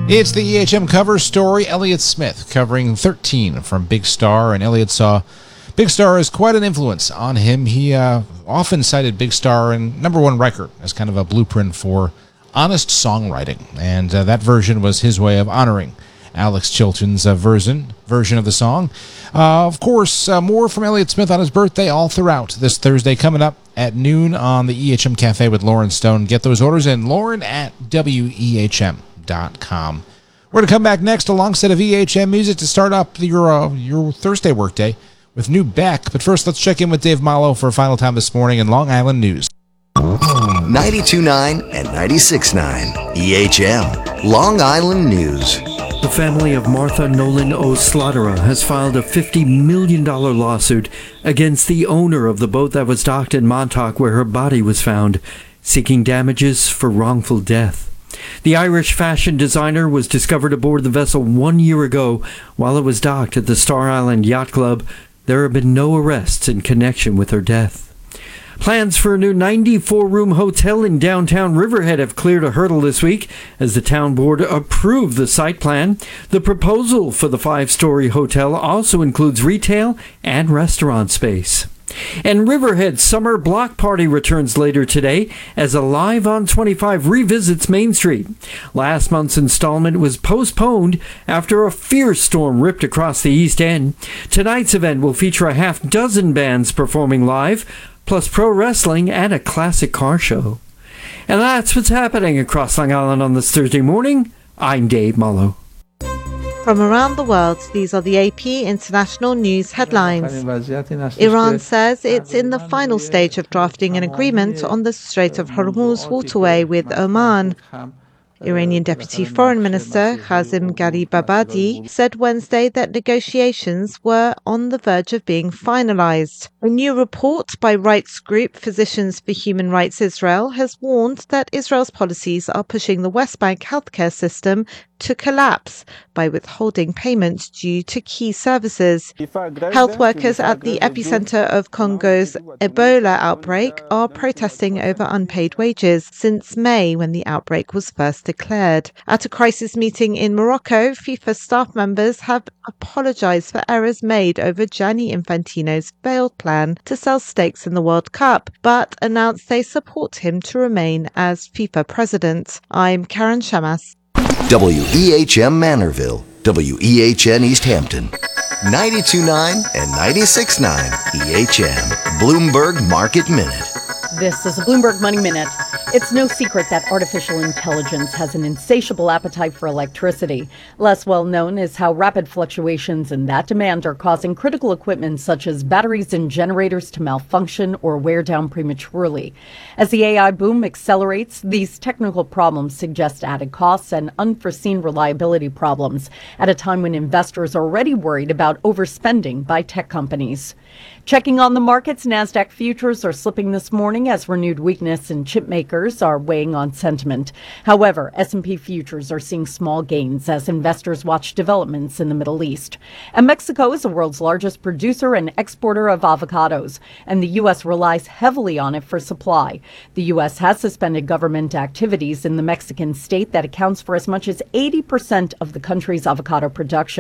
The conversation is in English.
It's the EHM cover story. Elliott Smith covering 13 from Big Star, and Elliott saw Big Star as quite an influence on him. He often cited Big Star and #1 record as kind of a blueprint for honest songwriting, and that version was his way of honoring Alex Chilton's version of the song. Of course, more from Elliott Smith on his birthday all throughout this Thursday, coming up at noon on the EHM Cafe with Lauren Stone. Get those orders in, Lauren at WEHM.com. We're going to come back next, a long set of EHM music to start up your Thursday workday with new Beck. But first, let's check in with Dave Malo for a final time this morning in Long Island news. 92.9 and 96.9 EHM, Long Island news. The family of Martha Nolan O'Slaughter has filed a $50 million lawsuit against the owner of the boat that was docked in Montauk where her body was found, seeking damages for wrongful death. The Irish fashion designer was discovered aboard the vessel 1 year ago while it was docked at the Star Island Yacht Club. There have been no arrests in connection with her death. Plans for a new 94-room hotel in downtown Riverhead have cleared a hurdle this week as the town board approved the site plan. The proposal for the 5-story hotel also includes retail and restaurant space. And Riverhead's summer block party returns later today as Alive on 25 revisits Main Street. Last month's installment was postponed after a fierce storm ripped across the East End. Tonight's event will feature a half-dozen bands performing live, plus pro wrestling and a classic car show. And that's what's happening across Long Island on this Thursday morning. I'm Dave Malo. From around the world, these are the AP International News headlines. Iran says it's in the final stage of drafting an agreement on the Strait of Hormuz waterway with Oman. Iranian Deputy Foreign Minister Kazem Gharibabadi said Wednesday that negotiations were on the verge of being finalized. A new report by rights group Physicians for Human Rights Israel has warned that Israel's policies are pushing the West Bank healthcare system to collapse by withholding payment due to key services. Health workers at the epicenter of Congo's Ebola outbreak are protesting over unpaid wages since May, when the outbreak was first declared. At a crisis meeting in Morocco, FIFA staff members have apologized for errors made over Gianni Infantino's failed plan to sell stakes in the World Cup, but announced they support him to remain as FIFA president. I'm Karen Shamas. WEHM Manorville, WEHN East Hampton, 92.9 and 96.9 EHM, Bloomberg Market Minute. This is a Bloomberg Money Minute. It's no secret that artificial intelligence has an insatiable appetite for electricity. Less well known is how rapid fluctuations in that demand are causing critical equipment such as batteries and generators to malfunction or wear down prematurely. As the AI boom accelerates, these technical problems suggest added costs and unforeseen reliability problems at a time when investors are already worried about overspending by tech companies. Checking on the markets, NASDAQ futures are slipping this morning as renewed weakness in chip makers are weighing on sentiment. However, S&P futures are seeing small gains as investors watch developments in the Middle East. And Mexico is the world's largest producer and exporter of avocados, and the U.S. relies heavily on it for supply. The U.S. has suspended government activities in the Mexican state that accounts for as much as 80% of the country's avocado production.